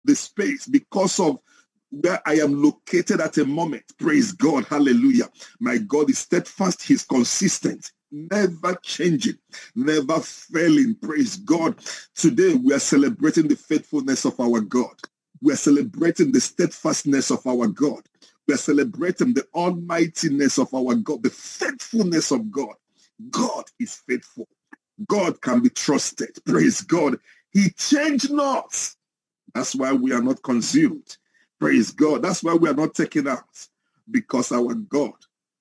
the space, because of where I am located at a moment. Praise God. Hallelujah. My God is steadfast. He's consistent, never changing, never failing. Praise God. Today we are celebrating the faithfulness of our God. We are celebrating the steadfastness of our God. We are celebrating the almightiness of our God, the faithfulness of God. God is faithful. God can be trusted. Praise God. He changed not. That's why we are not consumed. Praise God. That's why we are not taken out, because our God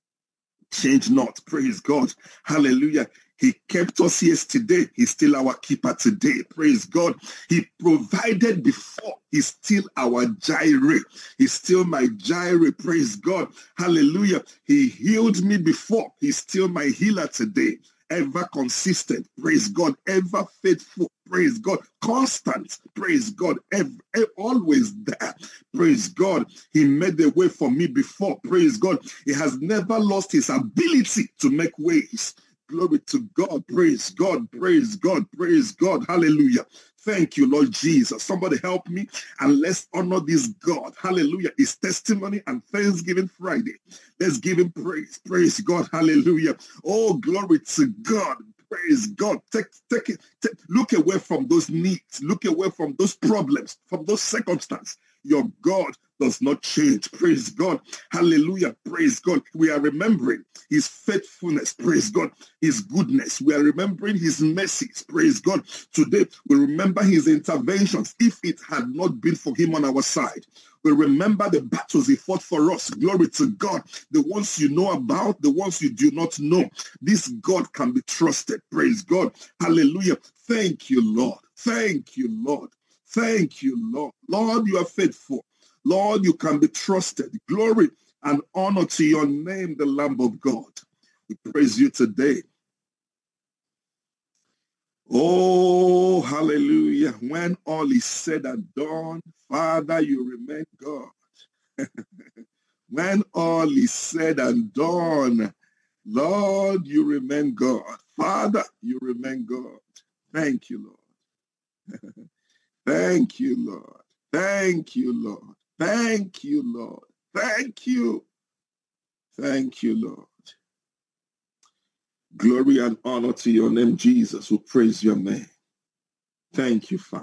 changed not. Praise God. Hallelujah. He kept us yesterday. He's still our keeper today. Praise God. He provided before. He's still our Jireh. He's still my Jireh. Praise God. Hallelujah. He healed me before. He's still my healer today. Ever consistent. Praise God. Ever faithful. Praise God. Constant. Praise God. Always there. Praise God. He made a way for me before. Praise God. He has never lost his ability to make ways. Glory to God. Praise God. Praise God. Praise God. Hallelujah. Thank you, Lord Jesus. Somebody help me and let's honor this God. Hallelujah. It's testimony and Thanksgiving Friday. Let's give him praise. Praise God. Hallelujah. Oh, glory to God. Praise God. Take it. Look away from those needs. Look away from those problems, from those circumstances. Your God does not change. Praise God. Hallelujah. Praise God. We are remembering his faithfulness. Praise God. His goodness. We are remembering his mercies. Praise God. Today, we remember his interventions. If it had not been for him on our side, we remember the battles he fought for us. Glory to God. The ones you know about, the ones you do not know. This God can be trusted. Praise God. Hallelujah. Thank you, Lord. Thank you, Lord. Thank you, Lord. Lord, you are faithful. Lord, you can be trusted. Glory and honor to your name, the Lamb of God. We praise you today. Oh, hallelujah. When all is said and done, Father, you remain God. When all is said and done, Lord, you remain God. Father, you remain God. Thank you, Lord. Thank you, Lord. Thank you, Lord. Thank you, Lord. Thank you. Thank you, Lord. Glory and honor to your name, Jesus. We praise your name. Thank you, Father.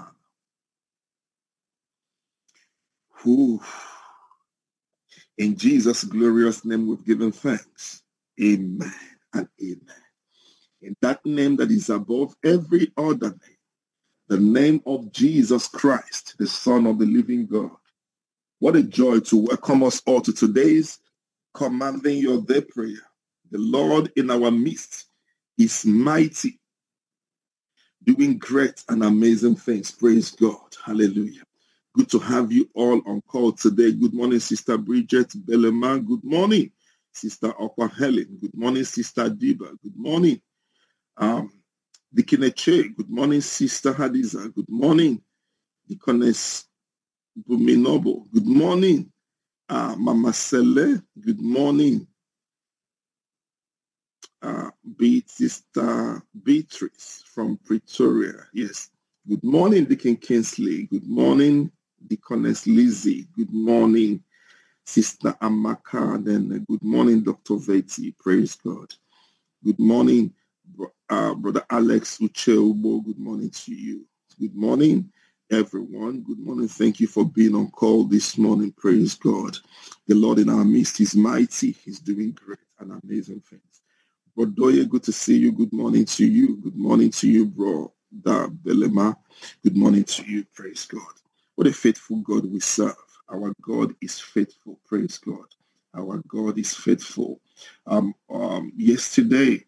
Whew. In Jesus' glorious name, we've given thanks. Amen and amen. In that name that is above every other name, the name of Jesus Christ, the Son of the living God. What a joy to welcome us all to today's Commanding Your Day prayer. The Lord in our midst is mighty, doing great and amazing things. Praise God. Hallelujah. Good to have you all on call today. Good morning, Sister Bridget Belleman. Good morning, Sister Okwa Helen. Good morning, Sister Diba. Good morning, Dikineche. Good morning, Sister Hadiza. Good morning, Deaconess Buminobo. Good morning, Mama Sele. Good morning, Sister Beatrice from Pretoria. Yes. Good morning, Deacon Kingsley. Good morning, Deaconess Lizzie. Good morning, Sister Amaka. Then good morning, Dr. Veti. Praise God. Good morning, Brother Alex Ucheubo. Good morning to you. Good morning, everyone. Good morning. Thank you for being on call this morning. Praise God. The Lord in our midst is mighty. He's doing great and amazing things. Brodoye, good to see you. Good morning to you. Good morning to you, bro. Belema. Good morning to you. Praise God. What a faithful God we serve. Our God is faithful. Praise God. Our God is faithful. Yesterday,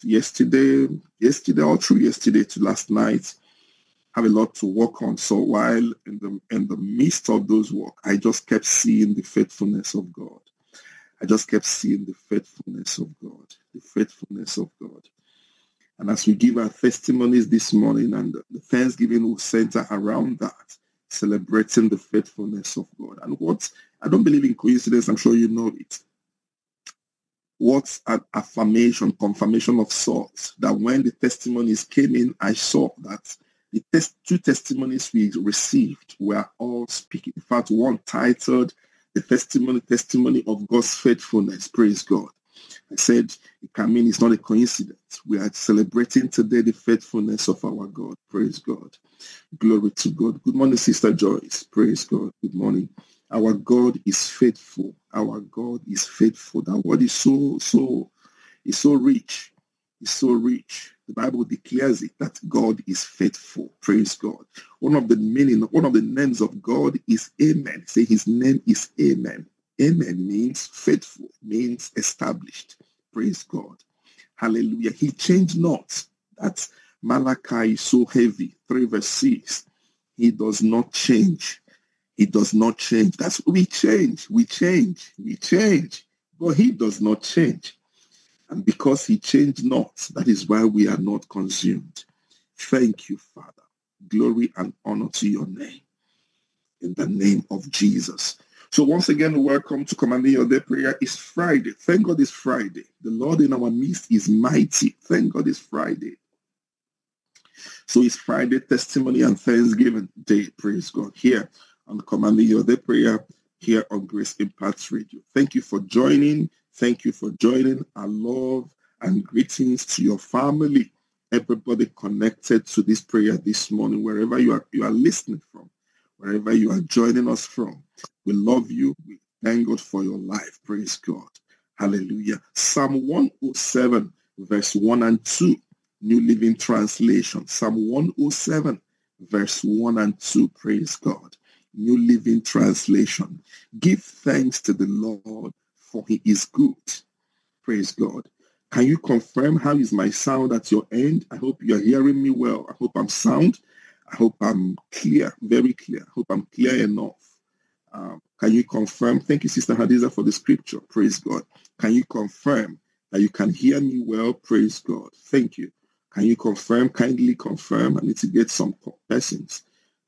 all through yesterday to last night, have a lot to work on. So while in the midst of those work, I just kept seeing the faithfulness of God. I just kept seeing the faithfulness of God, the faithfulness of God. And as we give our testimonies this morning, and the Thanksgiving will center around that, celebrating the faithfulness of God. And what, I don't believe in coincidence, I'm sure you know it. What an affirmation, confirmation of sorts, that when the testimonies came in, I saw that The two testimonies we received were all speaking. In fact, one titled the testimony of God's faithfulness. Praise God. I said, it can mean it's not a coincidence. We are celebrating today the faithfulness of our God. Praise God. Glory to God. Good morning, Sister Joyce. Praise God. Good morning. Our God is faithful. Our God is faithful. That word is so rich. It's so rich. The Bible declares it that God is faithful. Praise God. One of the names of God is Amen. Say his name is Amen. Amen means faithful, means established. Praise God. Hallelujah. He changed not. That's Malachi is so heavy. 3 verse 6. He does not change. He does not change. That's we change. But he does not change. And because he changed not, that is why we are not consumed. Thank you, Father. Glory and honor to your name. In the name of Jesus. So once again, welcome to Commanding Your Day Prayer. It's Friday. Thank God it's Friday. The Lord in our midst is mighty. Thank God it's Friday. So it's Friday Testimony and Thanksgiving Day. Praise God. Here on Commanding Your Day Prayer, here on Grace Impact Radio. Thank you for joining. Thank you for joining. Our love and greetings to your family. Everybody connected to this prayer this morning, wherever you are listening from, wherever you are joining us from. We love you. We thank God for your life. Praise God. Hallelujah. Psalm 107, verse 1 and 2, New Living Translation. Psalm 107, verse 1 and 2. Praise God. New Living Translation. Give thanks to the Lord, for he is good. Praise God. Can you confirm how is my sound at your end? I hope you are hearing me well. I hope I'm sound. I hope I'm clear, very clear. I hope I'm clear enough. Can you confirm? Thank you, Sister Hadiza, for the scripture. Praise God. Can you confirm that you can hear me well? Praise God. Thank you. Can you confirm? Kindly confirm. I need to get some persons.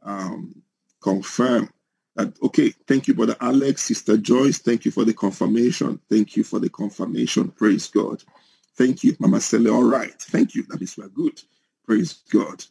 Confirm that. Okay. Thank you, Brother Alex, Sister Joyce. Thank you for the confirmation. Thank you for the confirmation. Praise God. Thank you, Mama Sele. All right. Thank you. That is well good. Praise God.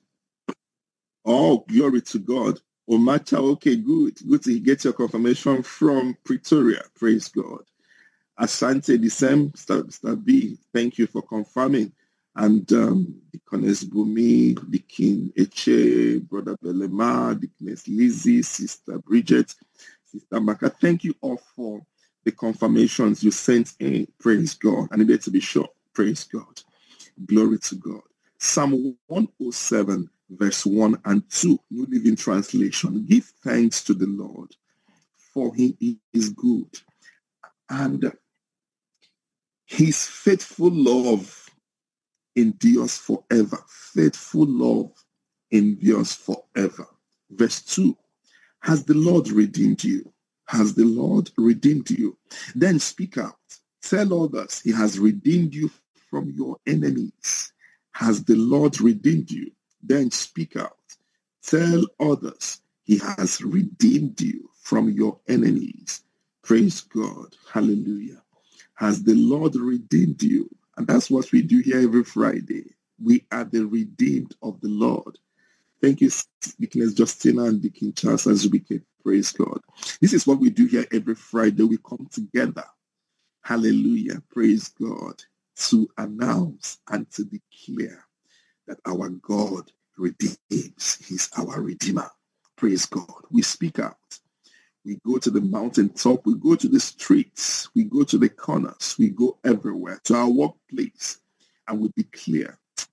Oh, glory to God. Omacha, okay, good. Good to get your confirmation from Pretoria. Praise God. Asante, the same, Mr. B. Thank you for confirming. And Deaconess Bumi, Deacon Eche, Brother Belema, Deaconess Lizzie, Sister Bridget, Sister Maka. Thank you all for the confirmations you sent in. Praise God. I needed to be sure. Praise God. Glory to God. Psalm 107, verse 1 and 2, New Living Translation. Give thanks to the Lord, for he is good, and his faithful love endures forever. Faithful love endures forever. Verse 2, has the Lord redeemed you? Has the Lord redeemed you? Then speak out. Tell others he has redeemed you from your enemies. Has the Lord redeemed you? Then speak out. Tell others he has redeemed you from your enemies. Praise God. Hallelujah. Has the Lord redeemed you? And that's what we do here every Friday. We are the redeemed of the Lord. Thank you, Deaconess Justina and Deacon Charles as we can. Praise God. This is what we do here every Friday. We come together. Hallelujah. Praise God. To announce and to declare that our God redeems. He's our Redeemer. Praise God. We speak out. We go to the mountaintop. We go to the streets. We go to the corners. We go everywhere, to our workplace, and we declare.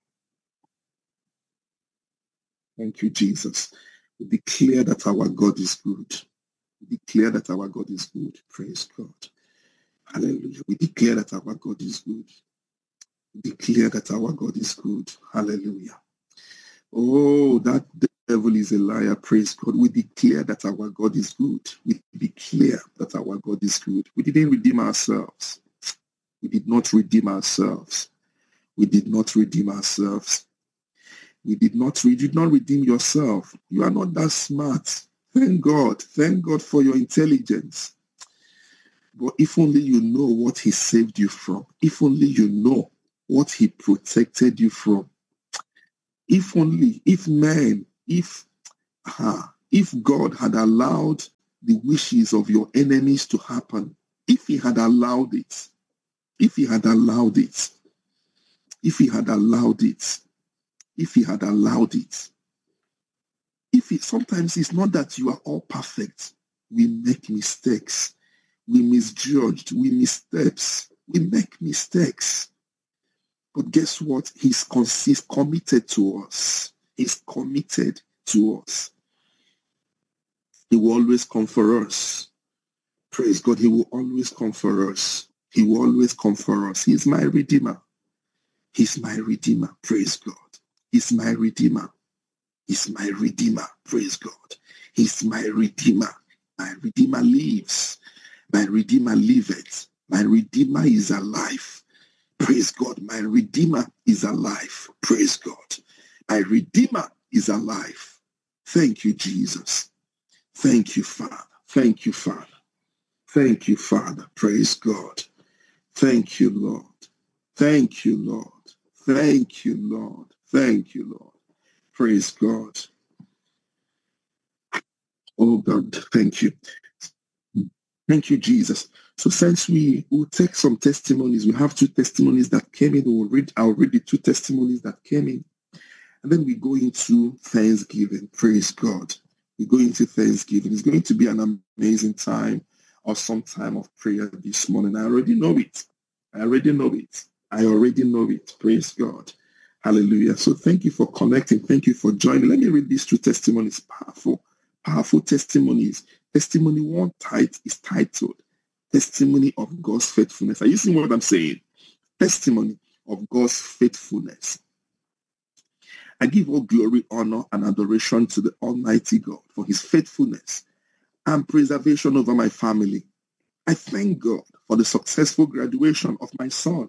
Thank you, Jesus. We declare that our God is good. We declare that our God is good. Praise God. Hallelujah. We declare that our God is good. We declare that our God is good. Hallelujah. Oh, that devil is a liar. Praise God. We declare that our God is good. We declare that our God is good. We didn't redeem ourselves. We did not redeem ourselves. We did not redeem ourselves. You did not redeem yourself. You are not that smart. Thank God. Thank God for your intelligence. But if only you know what he saved you from, if only you know what he protected you from, If only, if God had allowed the wishes of your enemies to happen, if he had allowed it, if he had allowed it, if he had allowed it, if he had allowed it, sometimes it's not that you are all perfect. We make mistakes. We misjudged. We missteps. We make mistakes. But guess what? He's committed to us. He's committed to us. He will always come for us. Praise God. He will always come for us. He will always come for us. He's my Redeemer. He's my Redeemer. Praise God. He's my Redeemer. He's my Redeemer. Praise God. He's my Redeemer. My Redeemer lives. My Redeemer liveth. My Redeemer is alive. Praise God. My Redeemer is alive. Praise God. My Redeemer is alive. Thank you, Jesus. Thank you, Father. Thank you, Father. Thank you, Father. Praise God. Thank you, Lord. Thank you, Lord. Thank you, Lord. Thank you, Lord. Praise God. Oh God, thank you. Thank you, Jesus. So since we will take some testimonies, we have 2 testimonies that came in. I'll read the 2 testimonies that came in. And then we go into Thanksgiving. Praise God. We go into Thanksgiving. It's going to be an amazing time or some time of prayer this morning. I already know it. I already know it. Praise God. Hallelujah. So thank you for connecting. Thank you for joining. Let me read these 2 testimonies. Powerful testimonies. Testimony 1 is titled Testimony of God's Faithfulness. Are you seeing what I'm saying? Testimony of God's faithfulness. I give all glory, honor, and adoration to the Almighty God for his faithfulness and preservation over my family. I thank God for the successful graduation of my son.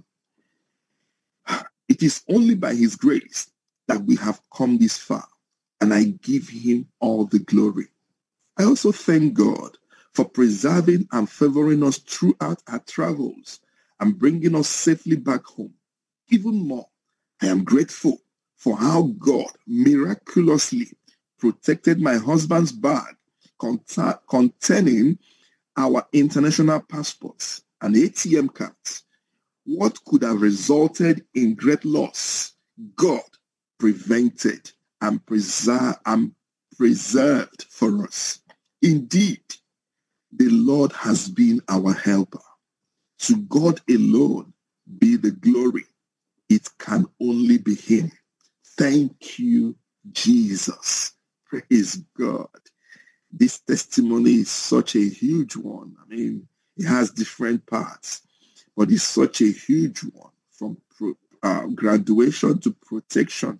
It is only by his grace that we have come this far, and I give him all the glory. I also thank God for preserving and favoring us throughout our travels and bringing us safely back home. Even more, I am grateful for how God miraculously protected my husband's bag containing our international passports and ATM cards. What could have resulted in great loss, God prevented and preserved for us. Indeed, the Lord has been our helper. To God alone be the glory. It can only be him. Thank you, Jesus. Praise God. This testimony is such a huge one. I mean, it has different parts, but it's such a huge one, from graduation to protection.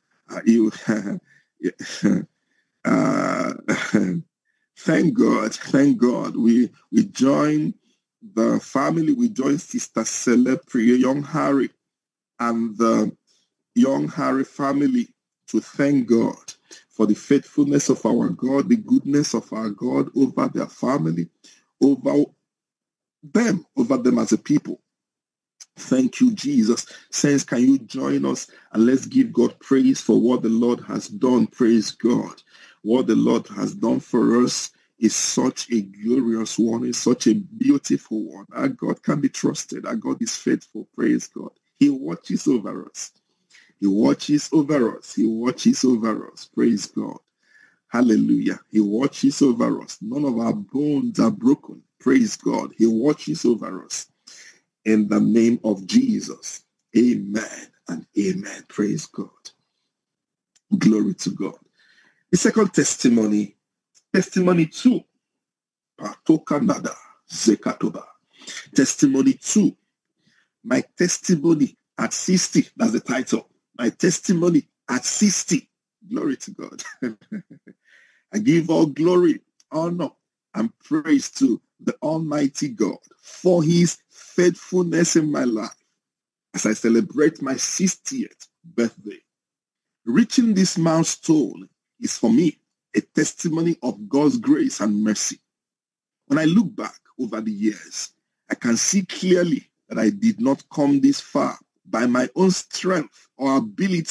Thank God. We join the family. We join Sister Celebria Young Harry and the Young Harry family to thank God for the faithfulness of our God, the goodness of our God over their family, over them as a people. Thank you, Jesus. Saints, can you join us and let's give God praise for what the Lord has done. Praise God. What the Lord has done for us is such a glorious one. It's such a beautiful one. Our God can be trusted. Our God is faithful. Praise God. He watches over us. He watches over us. He watches over us. Praise God. Hallelujah. He watches over us. None of our bones are broken. Praise God. He watches over us. In the name of Jesus. Amen and amen. Praise God. Glory to God. The second testimony 2. Patoka nada zekatoba. Testimony 2. My testimony at 60. That's the title. My testimony at 60. Glory to God. I give all glory, honor, and praise to the Almighty God for his faithfulness in my life as I celebrate my 60th birthday. Reaching this milestone is for me a testimony of God's grace and mercy. When I look back over the years, I can see clearly that I did not come this far by my own strength or ability,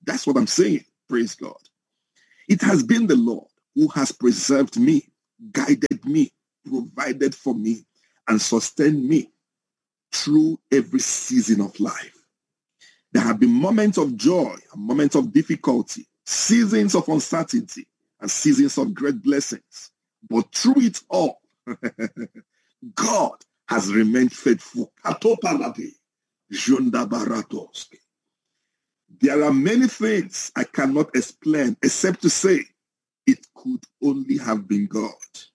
That's what I'm saying. Praise God. It has been the Lord who has preserved me, guided me, provided for me, and sustained me through every season of life. There have been moments of joy and moments of difficulty, seasons of uncertainty and seasons of great blessings. But through it all, God has remained faithful. There are many things I cannot explain except to say it could only have been God.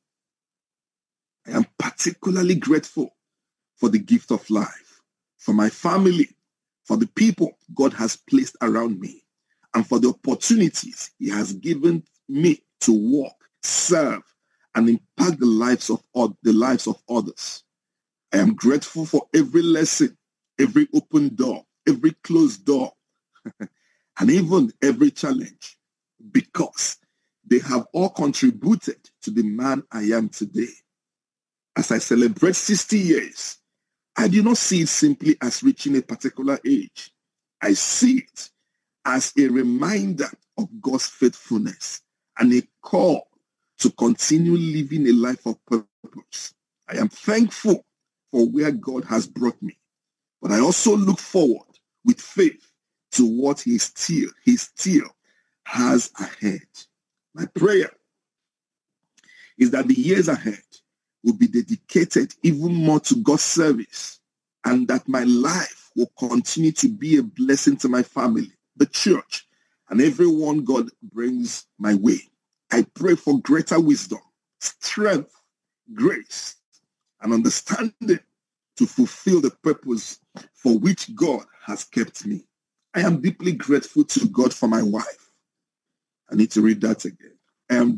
I am particularly grateful for the gift of life, for my family, for the people God has placed around me, and for the opportunities He has given me to work, serve, and impact the lives of others. I am grateful for every lesson, every open door, every closed door, and even every challenge, because they have all contributed to the man I am today. As I celebrate 60 years, I do not see it simply as reaching a particular age. I see it as a reminder of God's faithfulness and a call to continue living a life of purpose. I am thankful for where God has brought me, but I also look forward with faith to what He still has ahead. My prayer is that the years ahead will be dedicated even more to God's service, and that my life will continue to be a blessing to my family, the church, and everyone God brings my way. I pray for greater wisdom, strength, grace, and understanding to fulfill the purpose for which God has kept me. I am deeply grateful to God for my wife. I need to read that again. I am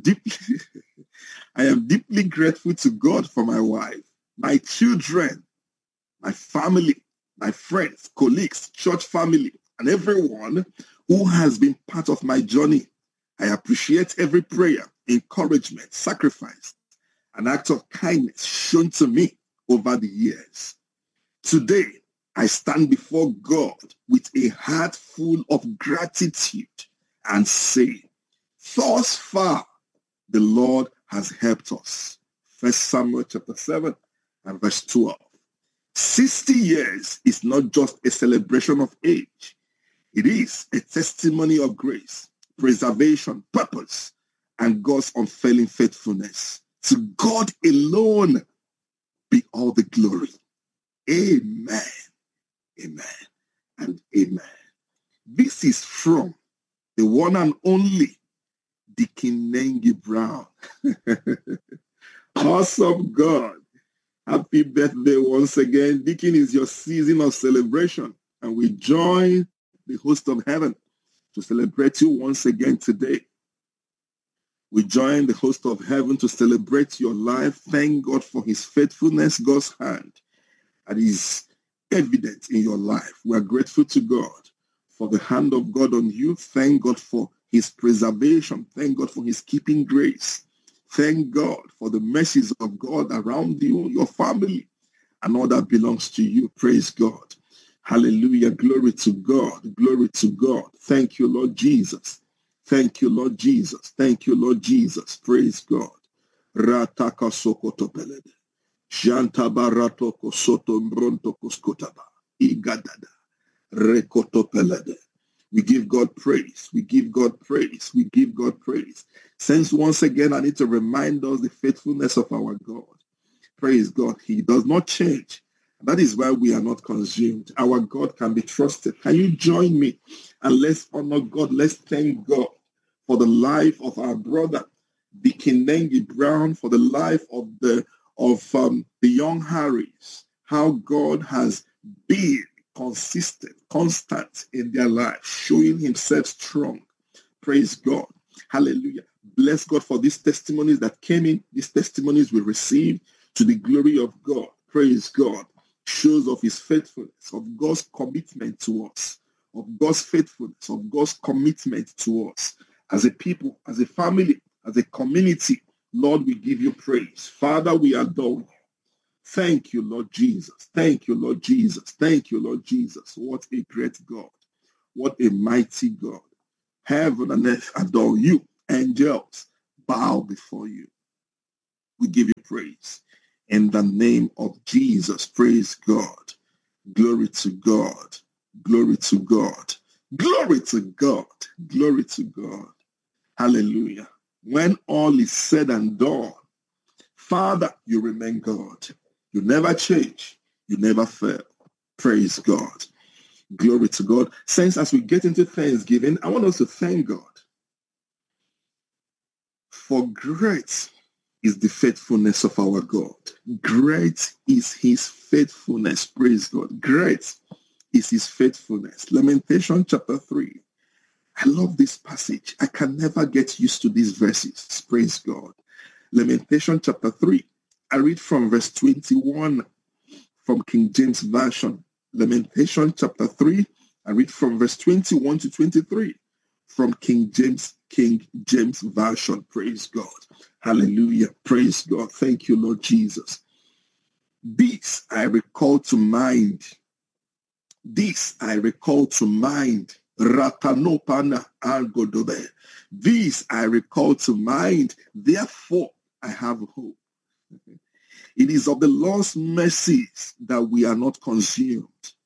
deeply grateful to God for my wife, my children, my family, my friends, colleagues, church family, and everyone who has been part of my journey. I appreciate every prayer, encouragement, sacrifice, and act of kindness shown to me over the years. Today, I stand before God with a heart full of gratitude and say, thus far, the Lord has helped us. 1 Samuel chapter 7 and verse 12. 60 years is not just a celebration of age. It is a testimony of grace, preservation, purpose, and God's unfailing faithfulness. To God alone be all the glory. Amen. Amen and amen. This is from the one and only Deacon Nengi Brown. Awesome God. Happy birthday once again. Deacon, is your season of celebration, and we join the host of heaven to celebrate you once again today. We join the host of heaven to celebrate your life. Thank God for His faithfulness, God's hand, and is evident in your life. We are grateful to God for the hand of God on you. Thank God for His preservation. Thank God for His keeping grace. Thank God for the mercies of God around you, your family, and all that belongs to you. Praise God. Hallelujah. Glory to God. Glory to God. Thank you, Lord Jesus. Thank you, Lord Jesus. Thank you, Lord Jesus. Praise God. Rataka sokoto pelede. Janta barato kosoto mbronto koskotaba. Igadada. Rekoto pelede. We give God praise. We give God praise. We give God praise. Since once again, I need to remind us the faithfulness of our God. Praise God. He does not change. That is why we are not consumed. Our God can be trusted. Can you join me? And let's honor God. Let's thank God for the life of our brother, Deacon Nengi Brown, for the life of the young Harris, how God has been consistent, constant in their life, showing Himself strong. Praise God. Hallelujah. Bless God for these testimonies that came in. These testimonies we received to the glory of God. Praise God. Shows of His faithfulness, of God's commitment to us, of God's faithfulness, of God's commitment to us. As a people, as a family, as a community, Lord, we give you praise. Father, we adore you. Thank you, Lord Jesus. Thank you, Lord Jesus. Thank you, Lord Jesus. What a great God. What a mighty God. Heaven and earth adore you. Angels bow before you. We give you praise. In the name of Jesus, praise God. Glory to God. Glory to God. Glory to God. Glory to God. Hallelujah. When all is said and done, Father, you remain God. You never change. You never fail. Praise God. Glory to God. Saints, as we get into Thanksgiving, I want us to thank God. For great is the faithfulness of our God. Great is his faithfulness. Praise God. Great is his faithfulness. Lamentation chapter 3. I love this passage. I can never get used to these verses. Praise God. Lamentation chapter 3. I read from verse 21 from King James Version. Lamentation chapter 3. I read from verse 21 to 23 from King James Version. Praise God. Hallelujah. Praise God. Thank you, Lord Jesus. This I recall to mind. This I recall to mind. Ratanopana Argodobe. This I recall to mind. Therefore, I have hope. It is of the Lord's mercies that we are not consumed,